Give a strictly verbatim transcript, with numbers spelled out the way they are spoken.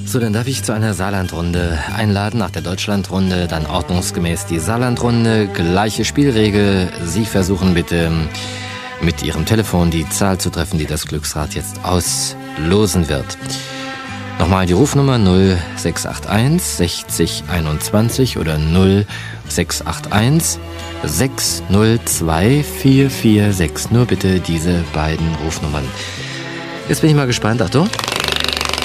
So, dann darf ich zu einer Saarlandrunde einladen, nach der Deutschlandrunde, dann ordnungsgemäß die Saarlandrunde, gleiche Spielregel. Sie versuchen bitte mit Ihrem Telefon die Zahl zu treffen, die das Glücksrad jetzt auslosen wird. Nochmal die Rufnummer null sechs acht eins sechzig einundzwanzig oder null sechs acht eins sechs null zwei vier vier sechs. Nur bitte diese beiden Rufnummern. Jetzt bin ich mal gespannt. Achtung.